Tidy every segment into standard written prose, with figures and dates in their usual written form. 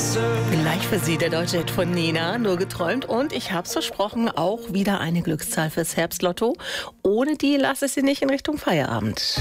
Gleich für Sie der deutsche Hit von Nena, nur geträumt. Und ich hab's versprochen, auch wieder eine Glückszahl fürs Herbstlotto. Ohne die lasse ich Sie nicht in Richtung Feierabend.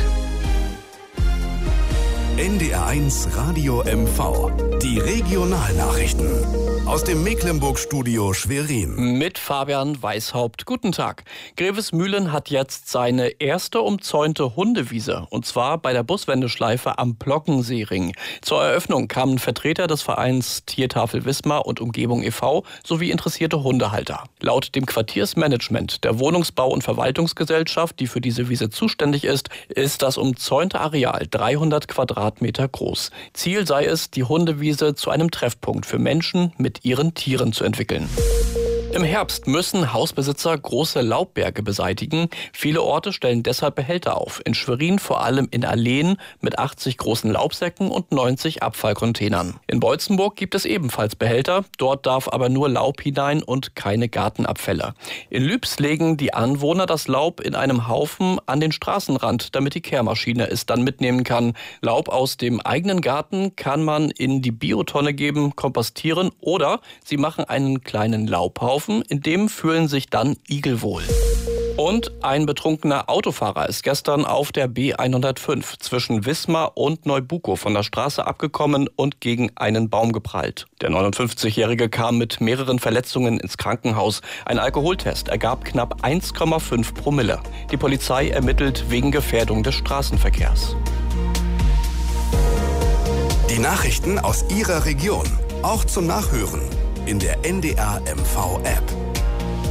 NDR1 Radio MV. Die Regionalnachrichten. Aus dem Mecklenburg-Studio Schwerin. Mit Fabian Weishaupt. Guten Tag. Grevesmühlen hat jetzt seine erste umzäunte Hundewiese. Und zwar bei der Buswendeschleife am Plockenseering. Zur Eröffnung kamen Vertreter des Vereins Tiertafel Wismar und Umgebung e.V. sowie interessierte Hundehalter. Laut dem Quartiersmanagement der Wohnungsbau- und Verwaltungsgesellschaft, die für diese Wiese zuständig ist das umzäunte Areal 300 Quadratmeter groß. Ziel sei es, die Hundewiese zu einem Treffpunkt für Menschen mit ihren Tieren zu entwickeln. Im Herbst müssen Hausbesitzer große Laubberge beseitigen. Viele Orte stellen deshalb Behälter auf. In Schwerin vor allem in Alleen mit 80 großen Laubsäcken und 90 Abfallcontainern. In Beutzenburg gibt es ebenfalls Behälter. Dort darf aber nur Laub hinein und keine Gartenabfälle. In Lübs legen die Anwohner das Laub in einem Haufen an den Straßenrand, damit die Kehrmaschine es dann mitnehmen kann. Laub aus dem eigenen Garten kann man in die Biotonne geben, kompostieren oder sie machen einen kleinen Laubhaufen. In dem fühlen sich dann Igel wohl. Und ein betrunkener Autofahrer ist gestern auf der B105 zwischen Wismar und Neubukow von der Straße abgekommen und gegen einen Baum geprallt. Der 59-Jährige kam mit mehreren Verletzungen ins Krankenhaus. Ein Alkoholtest ergab knapp 1,5 Promille. Die Polizei ermittelt wegen Gefährdung des Straßenverkehrs. Die Nachrichten aus Ihrer Region, auch zum Nachhören in der NDR MV App.